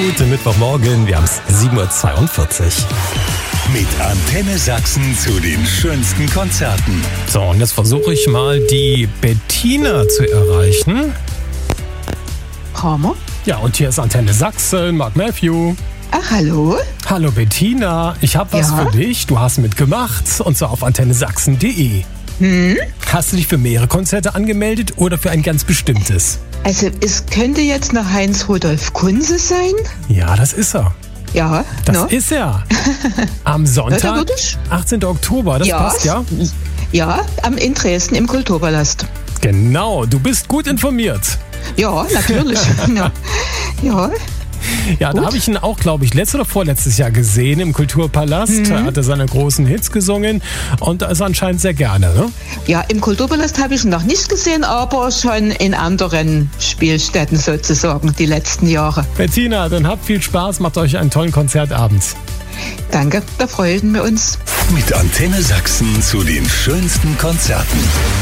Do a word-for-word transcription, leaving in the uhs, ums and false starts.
Guten Mittwochmorgen, wir haben es sieben Uhr zweiundvierzig. Mit Antenne Sachsen zu den schönsten Konzerten. So, und jetzt versuche ich mal die Bettina zu erreichen. Hammer. Ja, und hier ist Antenne Sachsen, Mark Matthew. Ach, hallo? Hallo Bettina, ich habe was Ja? für dich. Du hast mitgemacht, und zwar auf antenne sachsen punkt de. Hm? Hast du dich für mehrere Konzerte angemeldet oder für ein ganz bestimmtes? Also, es könnte jetzt noch Heinz-Rudolf Kunze sein? Ja, das ist er. Ja, Das ne? ist er. Am Ja, Sonntag, da würde ich- achtzehnten Oktober, das ja, passt, ja? Ja, am in Dresden im Kulturpalast. Genau, du bist gut informiert. Ja, natürlich. ja. ja. Ja, da Gut. habe ich ihn auch, glaube ich, letztes oder vorletztes Jahr gesehen im Kulturpalast. Mhm. Da hat er seine großen Hits gesungen und da ist er anscheinend sehr gerne, ne? Ja, im Kulturpalast habe ich ihn noch nicht gesehen, aber schon in anderen Spielstätten sozusagen die letzten Jahre. Bettina, dann habt viel Spaß, macht euch einen tollen Konzertabend. Danke, da freuen wir uns. Mit Antenne Sachsen zu den schönsten Konzerten.